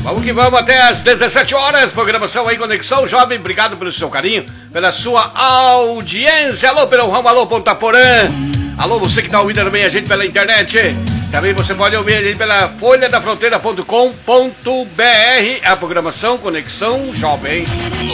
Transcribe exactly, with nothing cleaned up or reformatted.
Vamos que vamos até às dezessete horas, programação aí, Conexão Jovem, obrigado pelo seu carinho, pela sua audiência. Alô, pelo Ramo, alô, Ponta Porã. Alô, você que está ouvindo também a gente pela internet. Também você pode ouvir a gente pela folha da fronteira ponto com ponto br, a programação Conexão Jovem.